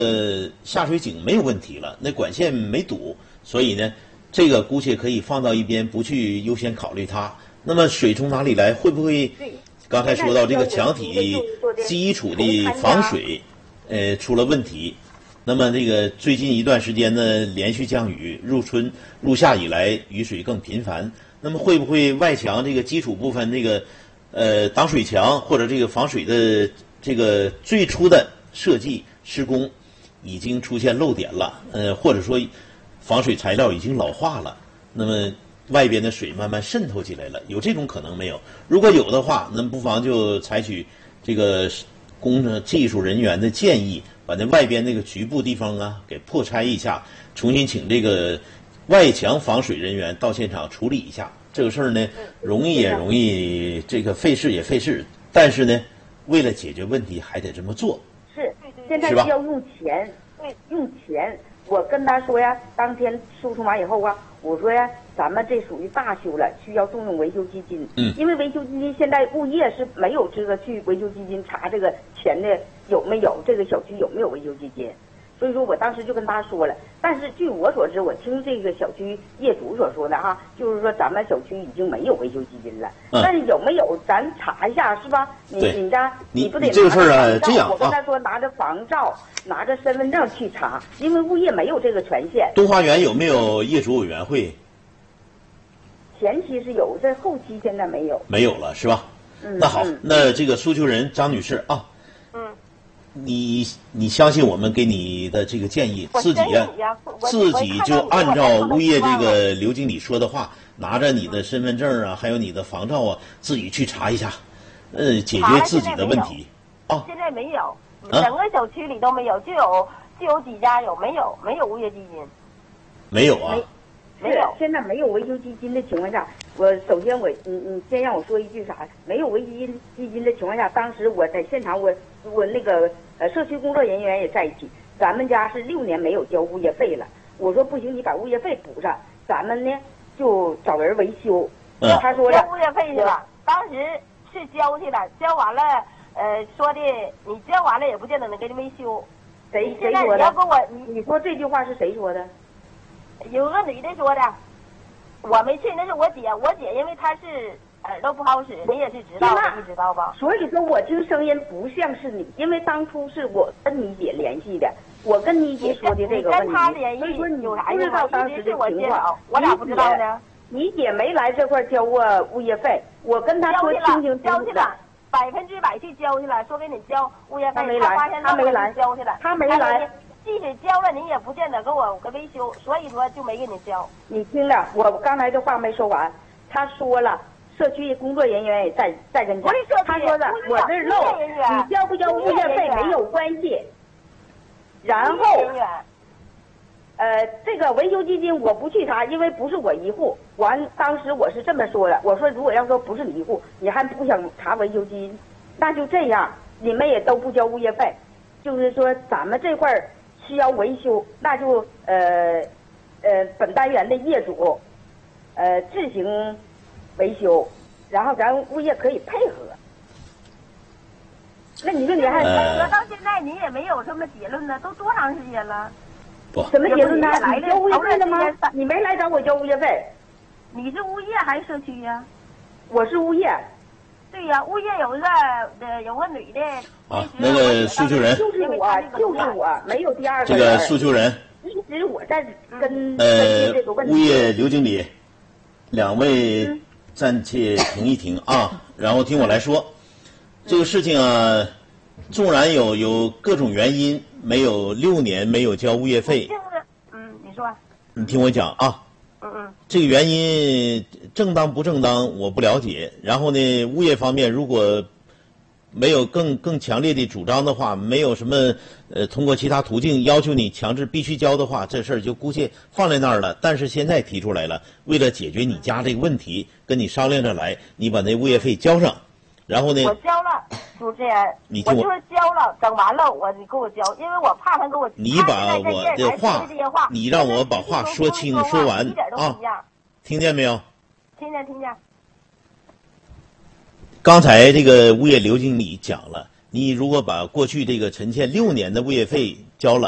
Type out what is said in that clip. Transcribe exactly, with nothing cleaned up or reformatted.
呃下水井没有问题了，那管线没堵，所以呢，这个姑且可以放到一边，不去优先考虑它。那么水从哪里来？会不会刚才说到这个墙体基础的防水，呃出了问题？那么这个最近一段时间呢，连续降雨，入春入夏以来雨水更频繁。那么会不会外墙这个基础部分这个呃挡水墙或者这个防水的这个最初的设计施工已经出现漏点了？呃，或者说防水材料已经老化了？那么外边的水慢慢渗透进来了，有这种可能没有？如果有的话，那不妨就采取这个工程技术人员的建议，把那外边那个局部地方啊给破拆一下，重新请这个外墙防水人员到现场处理一下。这个事儿呢，容易也容易，这个费事也费事，但是呢，为了解决问题还得这么做。 是，现在是要用钱，用钱。我跟他说呀，当天修除完以后啊，我说呀，咱们这属于大修了，需要动用维修基金。 嗯。 因为维修基金现在物业是没有这个去维修基金查这个钱的有没有，这个小区有没有维修基金。所以说我当时就跟他说了，但是据我所知，我听这个小区业主所说的哈，就是说咱们小区已经没有维修基金了。 嗯。 但是有没有咱查一下是吧？你你家你不得这个事儿啊，这样啊， 我跟他说拿着房照，拿着身份证去查，因为物业没有这个权限。 东华园有没有业主委员会？ 前期是有，这后期现在没有。 没有了是吧？ 嗯。 那好， 嗯、 那这个诉求人张女士啊。 嗯。 你你相信我们给你的这个建议，自己呀、 啊， 自己就按照物业这个刘经理说的话，拿着你的身份证啊，还有你的房照啊，自己去查一下，呃，解决自己的问题。 啊，现在没有，整个小区里都没有，就有就有几家有，没有没有物业基金。 没有啊。 没有，现在没有维修基金的情况下，我首先我你你先让我说一句啥？没有维修基金的情况下，当时我在现场，我我那个呃社区工作人员也在一起，咱们家是六年没有交物业费了。我说不行，你把物业费补上，咱们呢就找人维修。 嗯、 他说了交物业费去了，当时是交去了，交完了，呃说的你交完了也不见得能给你维修。 谁谁说的？ 你要跟我你你说这句话是谁说的？ 有个女的说的，我没去，那是我姐，我姐因为她是耳朵不好使，你也是知道的，你知道吧？ 所以说我听声音不像是你，因为当初是我跟你姐联系的，我跟你姐说的这个问题， 跟她联系， 所以说你有啥不知道当时的情况， 我咋不知道呢？ 你姐没来这块交过物业费，我跟她说清清楚楚的， 百分之百去交去了，说给你交物业费， 她没来， 她没来， 交去了， 她没来。 即使交了，你也不见得给我个维修，所以说就没给你交。 你听着，我刚才这话没说完，他说了，社区工作人员也在在跟前，他说的我这漏，你交不交物业费没有关系。然后，呃，这个维修基金我不去查，因为不是我一户。完，当时我是这么说的，我说如果要说不是你一户，你还不想查维修基金，那就这样，你们也都不交物业费，就是说咱们这块儿。需要维修，那就呃呃本单元的业主呃自行维修，然后咱物业可以配合。那你说你还配合到现在你也没有什么结论呢？都多长时间了？ 不， 什么结论呢？你交物业费了吗？你没来找我交物业费。 你是物业还是社区呀？ 我是物业。 对呀，物业有一个呃有个女的。 啊，那个诉求人就是我，就是我，没有第二个人。这个诉求人一直我在跟呃物业刘经理，两位暂且停一停啊，然后听我来说，这个事情啊，纵然有有各种原因，没有六年没有交物业费。 嗯，你说。 你听我讲啊。 嗯嗯。 这个原因正当不正当我不了解，然后呢，物业方面如果没有更更强烈的主张的话，没有什么呃通过其他途径要求你强制必须交的话，这事儿就姑且放在那儿了。但是现在提出来了，为了解决你家这个问题，跟你商量着来，你把那物业费交上，然后呢？ 我交了，主持人， 你听我， 我就是交了，整完了我你给我交，因为我怕他给我。 你把我的话，你让我把话说清说完啊，听见没有？ 听见听见。 刚才这个物业刘经理讲了，你如果把过去这个陈欠六年的物业费交了。